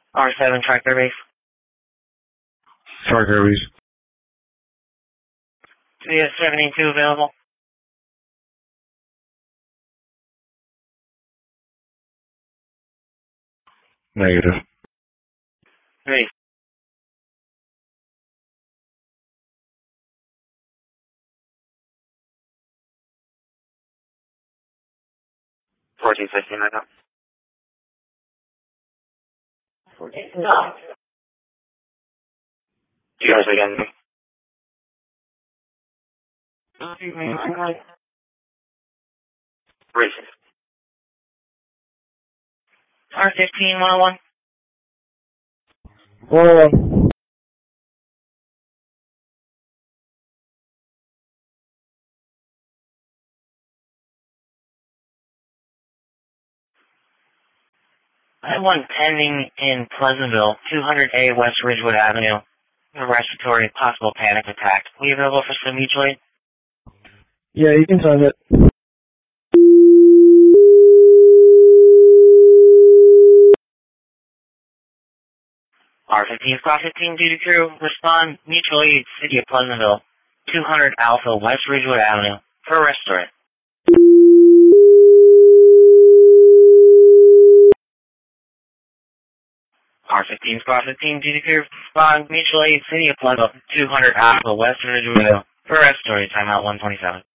R7 Tractor Base. Tractor Base. Do you have 72 available? Negative. Ready. 1415 right now. 14. No. Do you guys again? Racing. R15 101. 101. I have one pending in Pleasantville, 200A West Ridgewood Avenue. A respiratory possible panic attack. Will you be available for some mutual aid? Yeah, you can send it. R15 Squad 15 duty crew, respond, mutual aid, City of Pleasantville, 200 Alpha West Ridgewood Avenue, for a respiratory. R15 Squad 15 duty crew, respond, mutual aid, City of Pleasantville, 200 Alpha West Ridgewood Avenue, for a respiratory, timeout 127.